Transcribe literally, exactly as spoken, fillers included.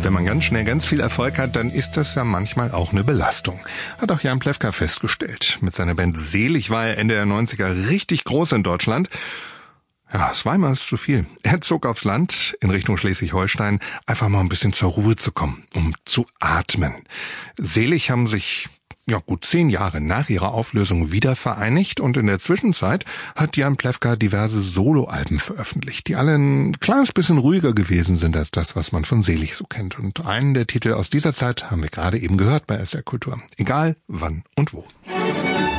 wenn man ganz schnell ganz viel Erfolg hat, dann ist das ja manchmal auch eine Belastung. Hat auch Jan Plewka festgestellt. Mit seiner Band Selig war er Ende der neunziger richtig groß in Deutschland. Ja, es war ihm alles zu viel. Er zog aufs Land in Richtung Schleswig-Holstein, einfach mal ein bisschen zur Ruhe zu kommen, um zu atmen. Selig haben sich ja gut zehn Jahre nach ihrer Auflösung wieder vereinigt und in der Zwischenzeit hat Jan Plewka diverse Soloalben veröffentlicht, die alle ein kleines bisschen ruhiger gewesen sind als das, was man von Selig so kennt. Und einen der Titel aus dieser Zeit haben wir gerade eben gehört bei S R Kultur. Egal, wann und wo.